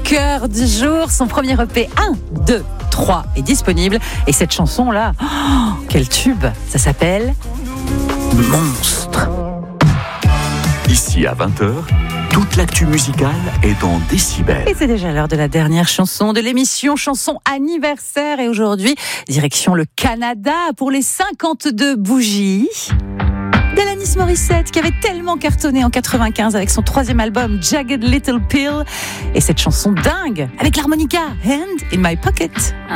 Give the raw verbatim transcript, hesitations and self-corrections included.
cœur du jour. Son premier E P un, deux, trois est disponible. Et cette chanson-là, oh, quel tube! Ça s'appelle Monstre. Ici à vingt heures, toute l'actu musicale est en décibels. Et c'est déjà l'heure de la dernière chanson de l'émission, chanson anniversaire. Et aujourd'hui, direction le Canada pour les cinquante-deux bougies d'Alanis Morissette, qui avait tellement cartonné en quatre-vingt-quinze avec son troisième album Jagged Little Pill. Et cette chanson dingue avec l'harmonica Hand in My Pocket.